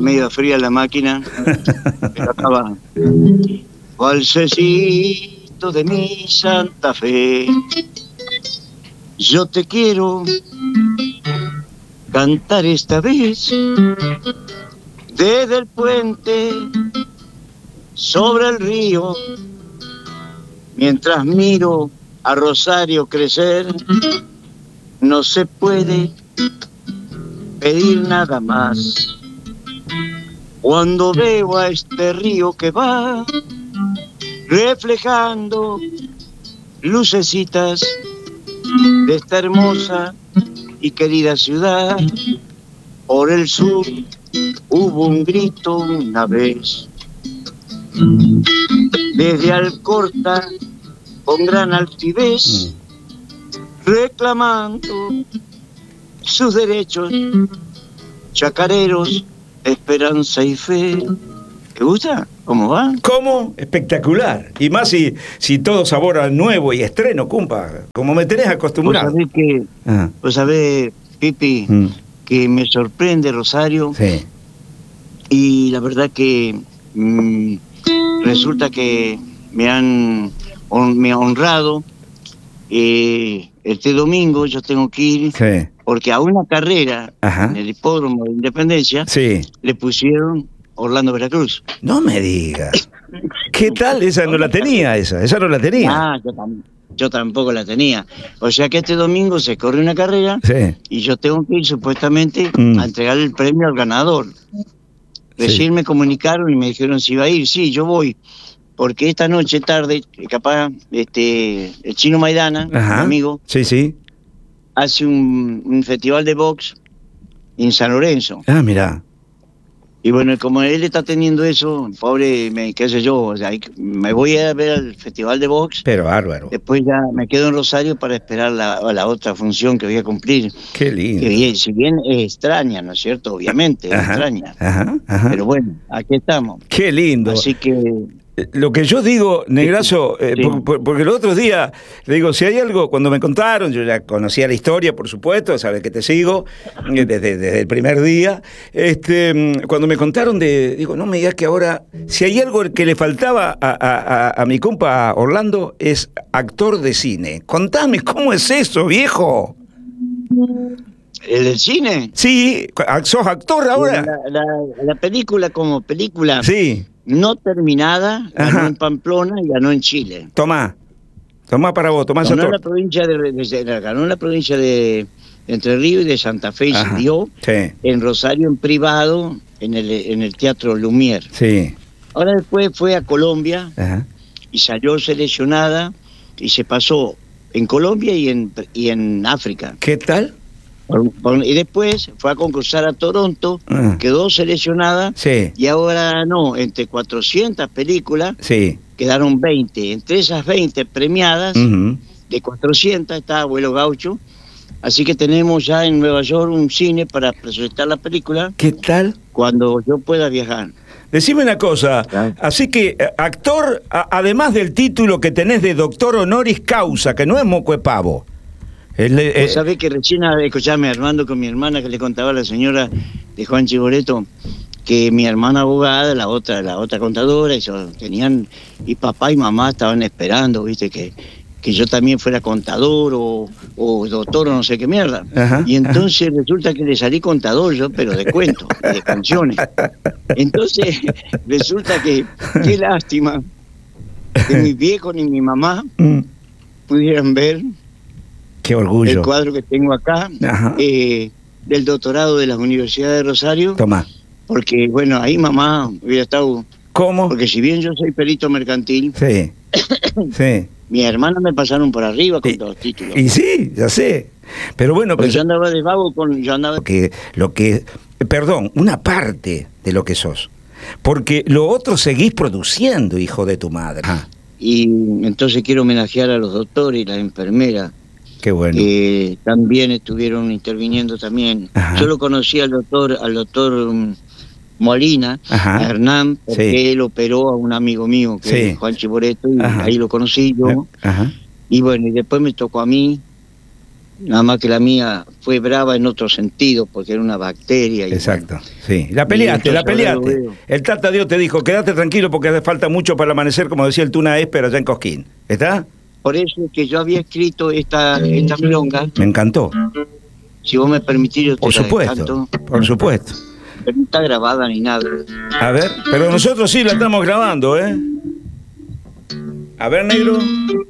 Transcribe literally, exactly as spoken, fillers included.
medio fría la máquina, pero acaba. Valsecito de mi Santa Fe, yo te quiero cantar esta vez desde el puente sobre el río, mientras miro a Rosario crecer, no se puede pedir nada más. Cuando veo a este río que va reflejando lucecitas de esta hermosa y querida ciudad, por el sur hubo un grito una vez, desde Alcorta con gran altivez, reclamando sus derechos, chacareros, esperanza y fe. ¿Te gusta? ¿Cómo va? ¿Cómo? Espectacular. Y más si, si todo sabor a nuevo y estreno, cumpa. Como me tenés acostumbrado. Vos sabés que, ah. vos sabés, Pipi, mm. que me sorprende Rosario. Sí. Y la verdad que mmm, resulta que me han on, me ha honrado. Eh, este domingo yo tengo que ir, sí. porque a una carrera, ajá, en el hipódromo de Independencia, sí, le pusieron Orlando Veracruz. No me digas. ¿Qué tal? Esa no la tenía, esa, esa no la tenía. Ah, yo, tam yo tampoco la tenía. O sea que este domingo se corre una carrera, sí, y yo tengo que ir supuestamente mm. a entregar el premio al ganador. Recién sí. me comunicaron y me dijeron si iba a ir. Sí, yo voy. Porque esta noche tarde, capaz, este, el Chino Maidana, ajá, mi amigo, sí, sí, hace un, un festival de box en San Lorenzo. Ah, mirá. Y bueno, como él está teniendo eso, pobre, me, qué sé yo, o sea, me voy a ver al festival de box. Pero bárbaro. Después ya me quedo en Rosario para esperar la, la otra función que voy a cumplir. Qué lindo. Que si bien es extraña, ¿no es cierto? Obviamente, es ajá, extraña. Ajá, ajá. Pero bueno, aquí estamos. Qué lindo. Así que... Lo que yo digo, Negrazo, eh, sí. por, por, porque los otros días, le digo, si hay algo, cuando me contaron, yo ya conocía la historia, por supuesto, sabes que te sigo desde, desde el primer día, este, cuando me contaron de, digo, no me digas que ahora, si hay algo que le faltaba a, a, a, a mi compa Orlando, es actor de cine. Contame, ¿cómo es eso, viejo? ¿El del cine? Sí, ¿sos actor ahora? La, la, la película como película... Sí. No terminada, ganó ajá, en Pamplona y ganó en Chile. Tomá, tomá para vos, tomá esa ganó, torta. la provincia de, de, de, ganó en la provincia de Entre Ríos y de Santa Fe y se dio sí. en Rosario en privado, en el, en el Teatro Lumière. Sí. Ahora después fue a Colombia, ajá, y salió seleccionada y se pasó en Colombia y en, y en África. ¿Qué tal? Y después fue a concursar a Toronto, uh, quedó seleccionada, sí, y ahora no, entre cuatrocientas películas, sí, quedaron veinte. Entre esas veinte premiadas, uh-huh, de cuatrocientas está Abuelo Gaucho, así que tenemos ya en Nueva York un cine para presentar la película. ¿Qué tal? Cuando yo pueda viajar. Decime una cosa, ¿ah? Así que actor, a, además del título que tenés de doctor honoris causa, que no es moco de pavo. El, eh, ¿Sabés que recién, escuchame, Armando, con mi hermana, que le contaba a la señora de Juan Chiboreto, que mi hermana abogada, la otra la otra contadora, y so, tenían, y papá y mamá estaban esperando, viste, que, que yo también fuera contador o, o doctor o no sé qué mierda. Ajá, y entonces ajá, resulta que le salí contador yo, pero de cuentos, de canciones. Entonces resulta que, qué lástima, que mis viejos ni mi mamá mm. pudieran ver... Qué orgullo. El cuadro que tengo acá, eh, del doctorado de la Universidad de Rosario. Toma. Porque, bueno, ahí mamá hubiera estado... ¿Cómo? Porque si bien yo soy perito mercantil, sí, sí, mis hermanas me pasaron por arriba con y, todos los títulos. Y sí, ya sé. Pero bueno... Porque yo andaba de vago con... Yo andaba... Lo que, lo que, perdón, una parte de lo que sos. Porque lo otro seguís produciendo, hijo de tu madre. Ah. Y entonces quiero homenajear a los doctores y las enfermeras. Qué bueno. Que también estuvieron interviniendo también. Ajá. Yo lo conocí al doctor, al doctor um, Molina, ajá, a Hernán, porque sí, él operó a un amigo mío, que sí, es Juan Chiboreto, y ajá, ahí lo conocí yo. Ajá. Y bueno, y después me tocó a mí, Nada más que la mía fue brava en otro sentido, porque era una bacteria. Y exacto, sí. La peleaste, la peleaste. El Tata Dios te dijo, quédate tranquilo porque hace falta mucho para el amanecer, como decía el Tuna Esper allá en Cosquín. ¿Está? Por eso es que yo había escrito esta, esta milonga. Me encantó. Si vos me permitís, yo te Por supuesto, por supuesto. Pero no está grabada ni nada. A ver, pero nosotros sí la estamos grabando, ¿eh? A ver, negro.